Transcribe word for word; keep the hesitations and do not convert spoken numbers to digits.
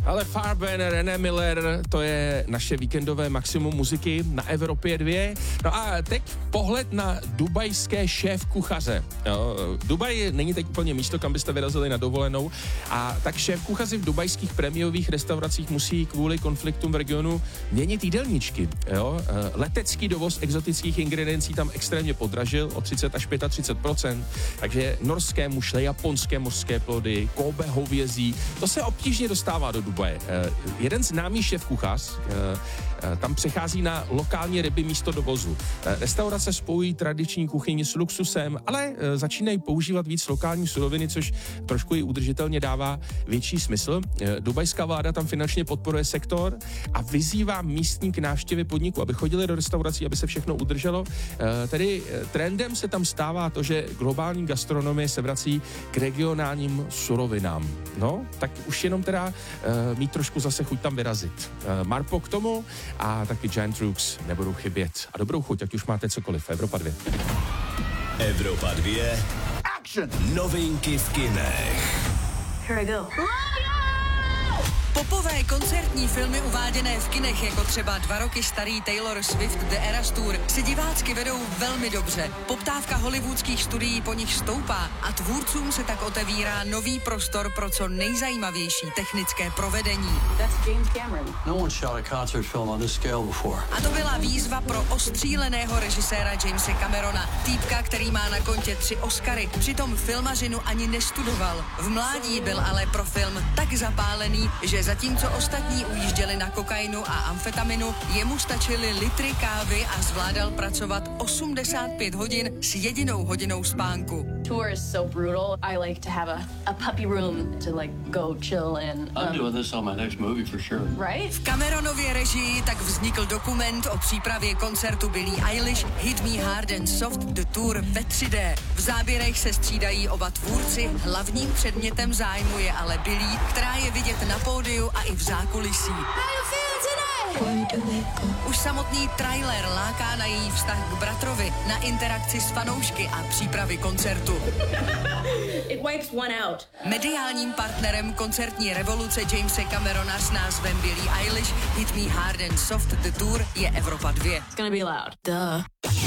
Ale Fairbairn, René Miller, to je naše víkendové maximum muziky na Evropě dvě. No a teď pohled na dubajské šéf kuchaře. Jo, Dubaj není teď úplně místo, kam byste vyrazili na dovolenou, a tak šéf kuchaři v dubajských prémiových restauracích musí kvůli konfliktům v regionu měnit jídelníčky. Jo? Letecký dovoz exotických ingrediencí tam extrémně podražil o třicet až třicet pět procent, takže norské mušle, japonské mořské plody, Kobe hovězí, to se obtížně dostává do Dubaje. Eh, jeden známý šéf kuchař eh, eh, tam přechází na lokální ryby místo dovozu. Eh, restaurace spojují tradiční kuchyni s luxusem, ale eh, začínají používat víc lokální suroviny, což trošku i udržitelně dává větší smysl. Eh, dubajská vláda tam finančně podporuje sektor a vyzývá místní k návštěvě podniku, aby chodili do restaurací, aby se všechno udrželo. Eh, tedy eh, trendem se tam stává to, že globální gastronomie se vrací k regionálním surovinám. No, tak už jenom teda uh, mít trošku zase chuť tam vyrazit. Uh, Marpo k tomu a taky Giant Rooks nebudou chybět. A dobrou chuť, ať už máte cokoliv. Evropa dvě. Evropa dvě. Action! Novinky v kinech. Here I go. Popové koncertní filmy uváděné v kinech, jako třeba dva roky starý Taylor Swift The Eras Tour, se divácky vedou velmi dobře. Poptávka hollywoodských studií po nich stoupá a tvůrcům se tak otevírá nový prostor pro co nejzajímavější technické provedení. That's James Cameron. No one shot a concert film on this scale before. A to byla výzva pro ostříleného režiséra Jamese Camerona, týpka, který má na kontě tři Oscary. Přitom filmařinu ani nestudoval. V mládí byl ale pro film tak zapálený, že zatímco ostatní ujížděli na kokainu a amfetaminu, jemu stačily litry kávy a zvládal pracovat osmdesát pět hodin s jedinou hodinou spánku. Tour is so brutal. I like to have a, a puppy room to like go chill in. Um, I'm doing this on my next movie for sure. Right? V Cameronově režii tak vznikl dokument o přípravě koncertu Billie Eilish Hit Me Hard and Soft The Tour ve tři dé. V záběrech se střídají oba tvůrci, hlavním předmětem zájmu je ale Billie, která je vidět na pódiu a i v zákulisí. Už samotný trailer láká na její vztah k bratrovi, na interakci s fanoušky a přípravy koncertu. It wipes one out. Mediálním partnerem koncertní revoluce Jamese Camerona s názvem Billie Eilish Hit Me Hard and Soft The Tour je Evropa dvě. It's gonna be loud. Duh.